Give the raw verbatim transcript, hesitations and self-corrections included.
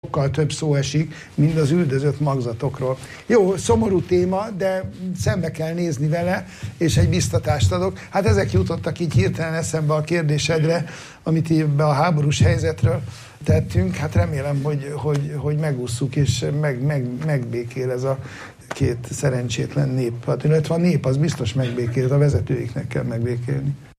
sokkal több szó esik, mint az üldözött magzatokról. Jó, szomorú téma, de szembe kell nézni vele, és egy biztatást adok. Hát ezek jutottak így hirtelen eszembe a kérdésedre, amit ebbe a háborús helyzetről tettünk. Hát remélem, hogy, hogy, hogy megússzuk, és meg, meg, megbékél ez a két szerencsétlen nép. Hát, illetve a nép az biztos megbékél, a vezetőiknek kell megbékélni.